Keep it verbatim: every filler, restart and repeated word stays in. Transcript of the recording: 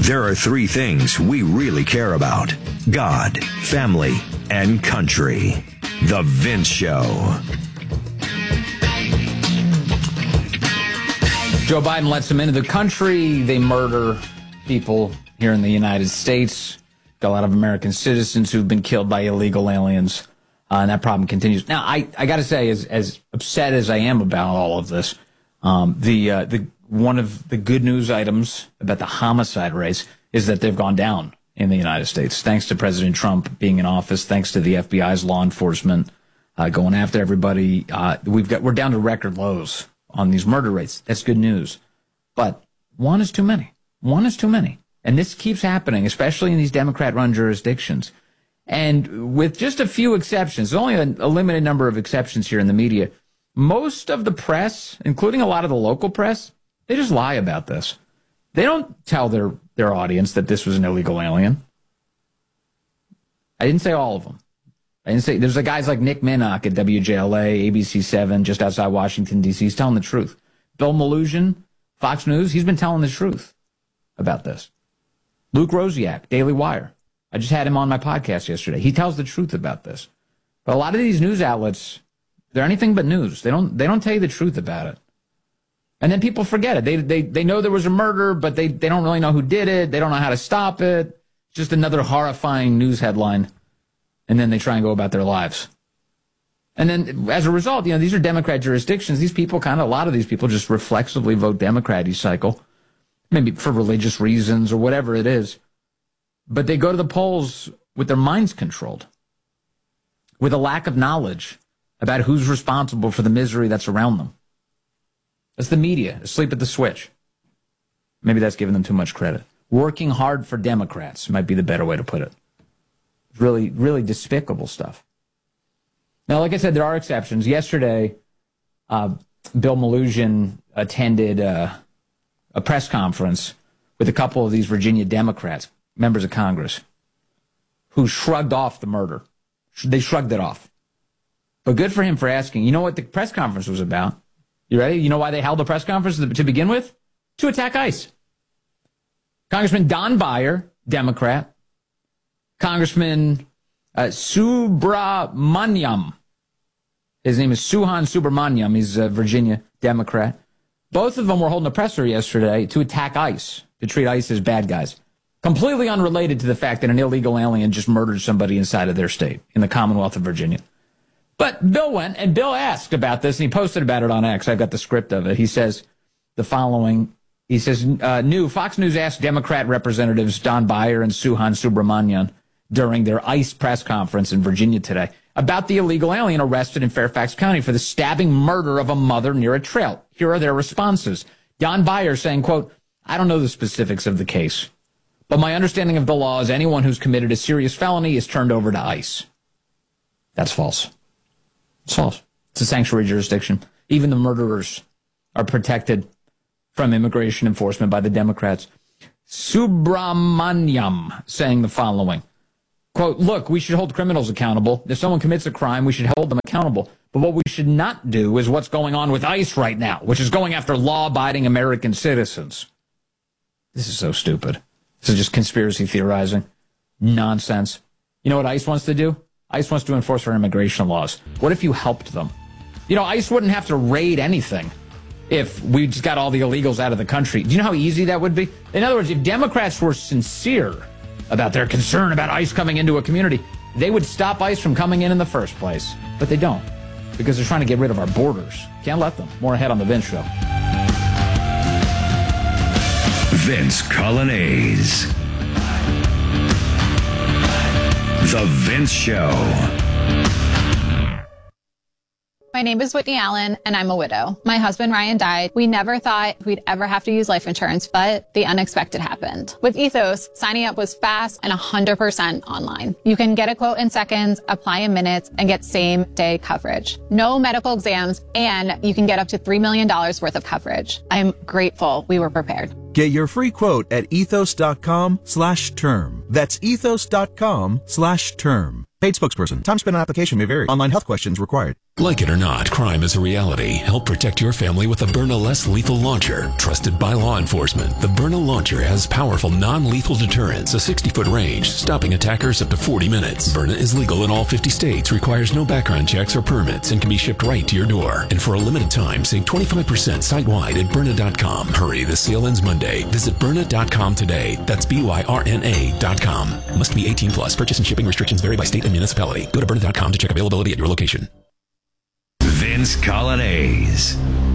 There are three things we really care about: God, family, and country. The Vince Show. Joe Biden lets them into the country. They murder people here in the United States. Got a lot of American citizens who've been killed by illegal aliens. Uh, and that problem continues. Now, I, I got to say, as, as upset as I am about all of this, um, the uh, the one of the good news items about the homicide rates is that they've gone down in the United States, thanks to President Trump being in office, thanks to the F B I's law enforcement uh, going after everybody. Uh, we've got we're down to record lows on these murder rates. That's good news. But one is too many. One is too many. And this keeps happening, especially in these Democrat-run jurisdictions. And with just a few exceptions, there's only a, a limited number of exceptions here in the media, most of the press, including a lot of the local press, they just lie about this. They don't tell their, their audience that this was an illegal alien. I didn't say all of them. I didn't say, there's the guys like Nick Minnock at W J L A, A B C seven, just outside Washington, D C. He's telling the truth. Bill Melugin, Fox News, he's been telling the truth about this. Luke Rosiak, Daily Wire. I just had him on my podcast yesterday. He tells the truth about this. But a lot of these news outlets, they're anything but news. They don't they don't tell you the truth about it. And then people forget it. They they they know there was a murder, but they, they don't really know who did it. They don't know how to stop it. Just another horrifying news headline. And then they try and go about their lives. And then as a result, you know, these are Democrat jurisdictions. These people kind of, a lot of these people just reflexively vote Democrat each cycle. Maybe for religious reasons or whatever it is. But they go to the polls with their minds controlled, with a lack of knowledge about who's responsible for the misery that's around them. That's the media, asleep at the switch. Maybe that's giving them too much credit. Working hard for Democrats might be the better way to put it. Really, really despicable stuff. Now, like I said, there are exceptions. Yesterday, uh, Bill Melugin attended uh, a press conference with a couple of these Virginia Democrats, members of Congress, who shrugged off the murder. They shrugged it off. But good for him for asking. You know what the press conference was about? You ready? You know why they held a press conference to begin with? To attack ICE. Congressman Don Beyer, Democrat. Congressman uh, Subramaniam. His name is Suhan Subramaniam. He's a Virginia Democrat. Both of them were holding a presser yesterday to attack ICE, to treat ICE as bad guys. Completely unrelated to the fact that an illegal alien just murdered somebody inside of their state in the Commonwealth of Virginia. But Bill went, and Bill asked about this, and he posted about it on X. I've got the script of it. He says the following. He says, uh, new, Fox News asked Democrat Representatives Don Beyer and Suhan Subramanian during their ICE press conference in Virginia today about the illegal alien arrested in Fairfax County for the stabbing murder of a mother near a trail. Here are their responses. Don Beyer saying, quote, I don't know the specifics of the case, but my understanding of the law is anyone who's committed a serious felony is turned over to ICE. That's false. It's false. It's a sanctuary jurisdiction. Even the murderers are protected from immigration enforcement by the Democrats. Subramaniam saying the following, quote, look, we should hold criminals accountable. If someone commits a crime, we should hold them accountable. But what we should not do is what's going on with ICE right now, which is going after law-abiding American citizens. This is so stupid. This is just conspiracy theorizing. Nonsense. You know what ICE wants to do? ICE wants to enforce our immigration laws. What if you helped them? You know, ICE wouldn't have to raid anything if we just got all the illegals out of the country. Do you know how easy that would be? In other words, if Democrats were sincere about their concern about ICE coming into a community, they would stop ICE from coming in in the first place. But they don't, because they're trying to get rid of our borders. Can't let them. More ahead on The Vince Show. Vince Colonnese. The Vince Show. My name is Whitney Allen, and I'm a widow. My husband, Ryan, died. We never thought we'd ever have to use life insurance, but the unexpected happened. With Ethos, signing up was fast and one hundred percent online. You can get a quote in seconds, apply in minutes, and get same-day coverage. No medical exams, and you can get up to three million dollars worth of coverage. I'm grateful we were prepared. Get your free quote at ethos.com slash term. That's ethos.com slash term. Paid spokesperson. Time spent on application may vary. Online health questions required. Like it or not, crime is a reality. Help protect your family with the Byrna Less Lethal Launcher. Trusted by law enforcement, the Byrna Launcher has powerful non-lethal deterrence, a sixty-foot range, stopping attackers up to forty minutes. Byrna is legal in all fifty states, requires no background checks or permits, and can be shipped right to your door. And for a limited time, save twenty-five percent site-wide at Byrna dot com. Hurry, the sale ends Monday. Visit Byrna dot com today. That's B Y R N A dot com. Must be eighteen plus. Purchase and shipping restrictions vary by state and municipality. Go to Byrna dot com to check availability at your location. Vince Coglianese.